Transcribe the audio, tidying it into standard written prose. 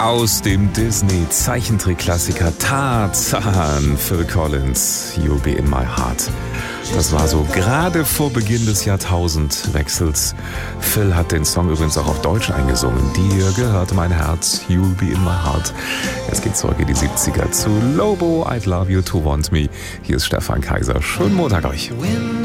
Aus dem Disney-Zeichentrick-Klassiker Tarzan, Phil Collins, You'll Be In My Heart. Das war so gerade vor Beginn des Jahrtausendwechsels. Phil hat den Song übrigens auch auf Deutsch eingesungen. Dir gehört mein Herz, You'll Be In My Heart. Jetzt geht's zurück in die 70er zu Lobo, I'd Love You To Want Me. Hier ist Stefan Kaiser. Schönen Montag euch.